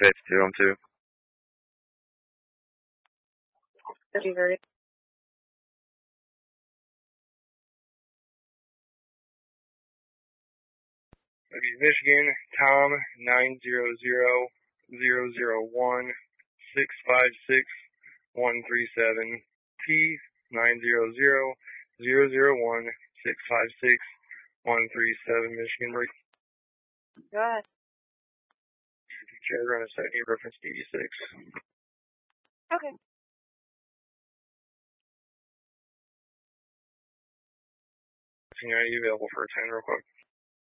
52 on 2. Delivery. Michigan, Tom 900-001-656-137, T 900-001-656-137, Michigan break. Go ahead. Run a second, reference DD6. Okay. Are you available for a 10 real quick?